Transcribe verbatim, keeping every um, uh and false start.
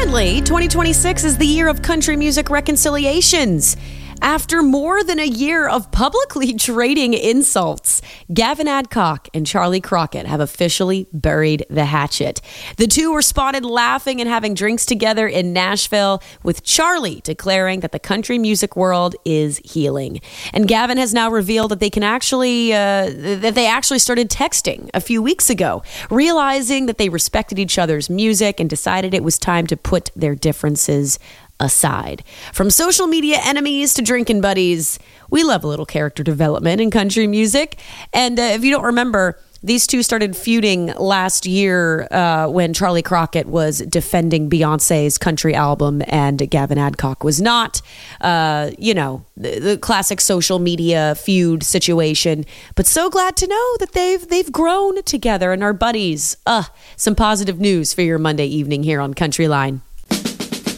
Apparently, twenty twenty-six is the year of country music reconciliations. After more than a year of publicly trading insults, Gavin Adcock and Charlie Crockett have officially buried the hatchet. The two were spotted laughing and having drinks together in Nashville, with Charlie declaring that the country music world is healing. And Gavin has now revealed that they can actually, uh, that they actually started texting a few weeks ago, realizing that they respected each other's music and decided it was time to put their differences aside. From social media enemies to drinking buddies, we love a little character development in country music. And uh, if you don't remember, these two started feuding last year uh, when Charlie Crockett was defending Beyonce's country album and Gavin Adcock was not. Uh, you know, the, the classic social media feud situation. But so glad to know that they've they've grown together and are buddies. Uh, some positive news for your Monday evening here on Country Line.